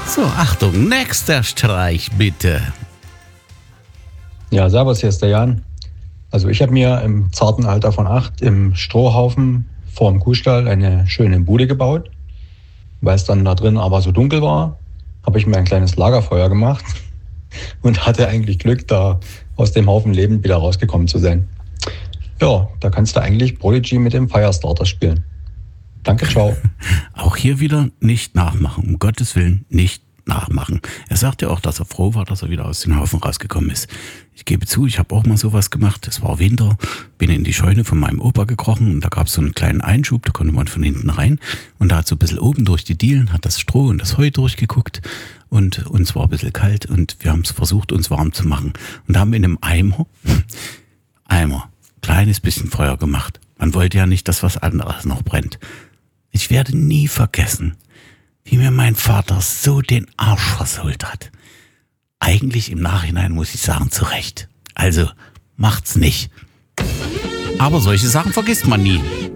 So, Achtung, nächster Streich bitte. Ja, servus, hier ist der Jan. Also ich habe mir im zarten Alter von 8 im Strohhaufen vorm Kuhstall eine schöne Bude gebaut. Weil es dann da drin aber so dunkel war, habe ich mir ein kleines Lagerfeuer gemacht und hatte eigentlich Glück, da aus dem Haufen lebend wieder rausgekommen zu sein. Ja, da kannst du eigentlich Prodigy mit dem Firestarter spielen. Danke, ciao. Auch hier wieder nicht nachmachen, um Gottes Willen nicht nachmachen. Er sagt ja auch, dass er froh war, dass er wieder aus dem Haufen rausgekommen ist. Ich gebe zu, ich habe auch mal sowas gemacht. Es war Winter, bin in die Scheune von meinem Opa gekrochen und da gab es so einen kleinen Einschub, da konnte man von hinten rein und da hat so ein bisschen oben durch die Dielen, hat das Stroh und das Heu durchgeguckt und uns war ein bisschen kalt und wir haben es versucht, uns warm zu machen und haben in einem Eimer, kleines bisschen Feuer gemacht. Man wollte ja nicht, dass was anderes noch brennt. Ich werde nie vergessen, wie mir mein Vater so den Arsch versohlt hat. Eigentlich im Nachhinein muss ich sagen, zu Recht. Also, macht's nicht. Aber solche Sachen vergisst man nie.